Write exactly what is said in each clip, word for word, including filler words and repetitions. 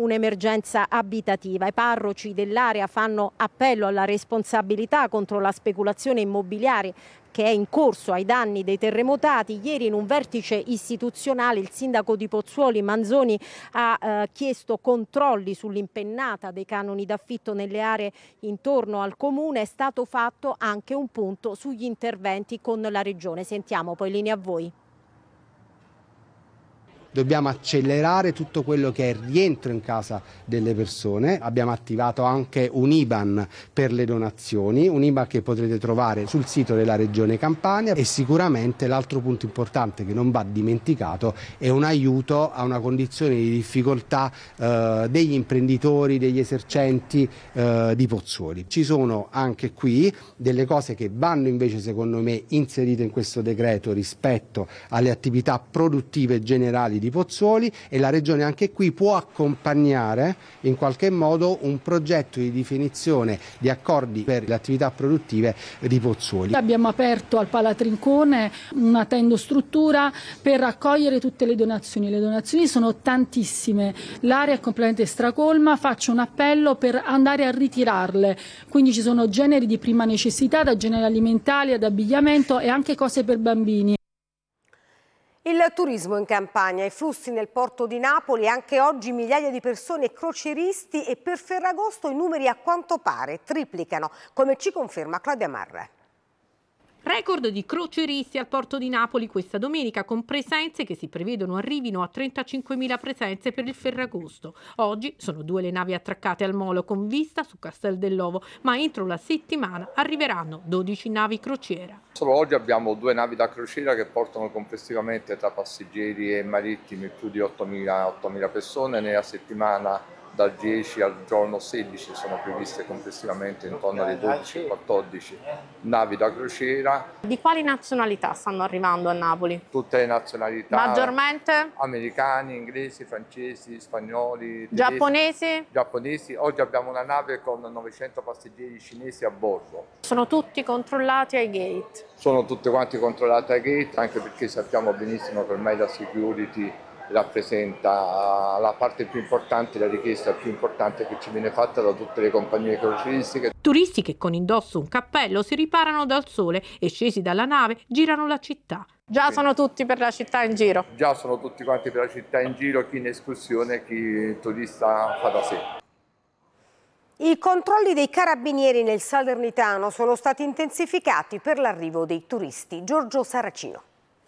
un'emergenza abitativa. I parroci dell'area fanno appello alla responsabilità contro la speculazione immobiliare che è in corso ai danni dei terremotati. Ieri in un vertice istituzionale il sindaco di Pozzuoli Manzoni ha eh, chiesto controlli sull'impennata dei canoni d'affitto nelle aree intorno al comune. È stato fatto anche un punto sugli interventi con la regione. Sentiamo, poi linea a voi. Dobbiamo accelerare tutto quello che è il rientro in casa delle persone. Abbiamo attivato anche un I B A N per le donazioni, un I B A N che potrete trovare sul sito della Regione Campania, e sicuramente l'altro punto importante che non va dimenticato è un aiuto a una condizione di difficoltà eh, degli imprenditori, degli esercenti eh, di Pozzuoli. Ci sono anche qui delle cose che vanno invece secondo me inserite in questo decreto rispetto alle attività produttive generali di Pozzuoli, e la Regione anche qui può accompagnare in qualche modo un progetto di definizione di accordi per le attività produttive di Pozzuoli. Abbiamo aperto al Palatrincone una tendostruttura per raccogliere tutte le donazioni. Le donazioni sono tantissime, l'area è completamente stracolma, faccio un appello per andare a ritirarle. Quindi ci sono generi di prima necessità, da generi alimentari ad abbigliamento e anche cose per bambini. Il turismo in Campania, i flussi nel porto di Napoli, anche oggi migliaia di persone crocieristi, e per Ferragosto i numeri a quanto pare triplicano, come ci conferma Claudia Marra. Record di crocieristi al porto di Napoli questa domenica, con presenze che si prevedono arrivino a trentacinquemila presenze per il Ferragosto. Oggi sono due le navi attraccate al molo con vista su Castel dell'Ovo, ma entro la settimana arriveranno dodici navi crociera. Solo oggi abbiamo due navi da crociera che portano complessivamente tra passeggeri e marittimi più di ottomila persone. Nella settimana dal dieci al giorno sedici sono previste complessivamente intorno alle dodici quattordici navi da crociera. Di quali nazionalità stanno arrivando a Napoli? Tutte le nazionalità. Maggiormente? Americani, inglesi, francesi, spagnoli, tedeschi, giapponesi? Giapponesi. Oggi abbiamo una nave con novecento passeggeri cinesi a bordo. Sono tutti controllati ai gate? Sono tutti quanti controllati ai gate, anche perché sappiamo benissimo che ormai la security rappresenta la parte più importante, la richiesta più importante che ci viene fatta da tutte le compagnie crocieristiche. Turisti che con indosso un cappello si riparano dal sole e scesi dalla nave girano la città. Già sono tutti per la città in giro? Già sono tutti quanti per la città in giro, chi in escursione, chi turista fa da sé. I controlli dei carabinieri nel Salernitano sono stati intensificati per l'arrivo dei turisti. Giorgio Saracino.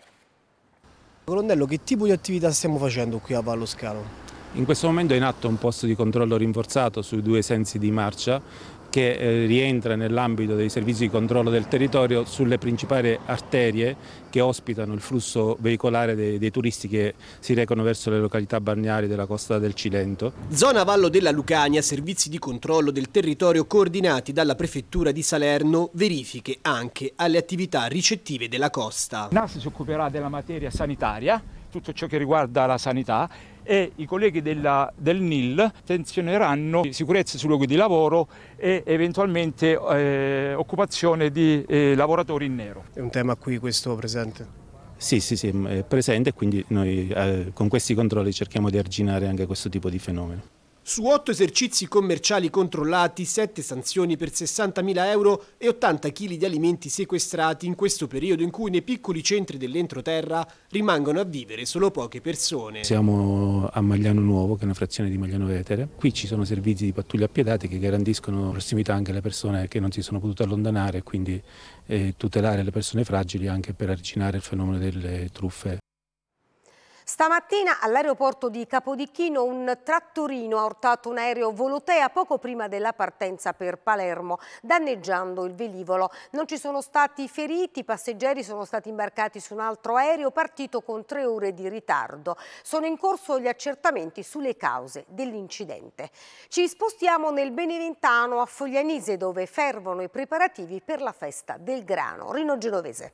Colonnello, che tipo di attività stiamo facendo qui a Vallo Scalo? In questo momento è in atto un posto di controllo rinforzato sui due sensi di marcia che eh, rientra nell'ambito dei servizi di controllo del territorio sulle principali arterie che ospitano il flusso veicolare dei, dei turisti che si recano verso le località balneari della costa del Cilento. Zona Vallo della Lucania, servizi di controllo del territorio coordinati dalla Prefettura di Salerno, verifiche anche alle attività ricettive della costa. N A S si occuperà della materia sanitaria, tutto ciò che riguarda la sanità, e i colleghi della, del N I L attenzioneranno sicurezza sui luoghi di lavoro e eventualmente eh, occupazione di eh, lavoratori in nero. È un tema qui questo presente? Sì, sì, sì, è presente, quindi noi eh, con questi controlli cerchiamo di arginare anche questo tipo di fenomeno. Su otto esercizi commerciali controllati, sette sanzioni per sessantamila euro e ottanta chili di alimenti sequestrati in questo periodo in cui nei piccoli centri dell'entroterra rimangono a vivere solo poche persone. Siamo a Magliano Nuovo, che è una frazione di Magliano Vetere. Qui ci sono servizi di pattuglia appiedati che garantiscono prossimità anche alle persone che non si sono potute allontanare, quindi eh, tutelare le persone fragili anche per arginare il fenomeno delle truffe. Stamattina all'aeroporto di Capodichino un trattorino ha urtato un aereo Volotea poco prima della partenza per Palermo, danneggiando il velivolo. Non ci sono stati feriti, i passeggeri sono stati imbarcati su un altro aereo partito con tre ore di ritardo. Sono in corso gli accertamenti sulle cause dell'incidente. Ci spostiamo nel Beneventano, a Foglianise, dove fervono i preparativi per la festa del grano. Rino Genovese.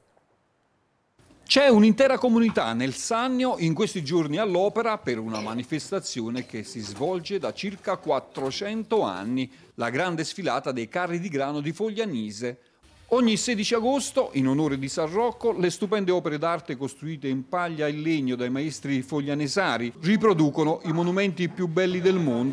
C'è un'intera comunità nel Sannio in questi giorni all'opera per una manifestazione che si svolge da circa quattrocento anni, la grande sfilata dei carri di grano di Foglianise. Ogni sedici agosto, in onore di San Rocco, le stupende opere d'arte costruite in paglia e legno dai maestri foglianesari riproducono i monumenti più belli del mondo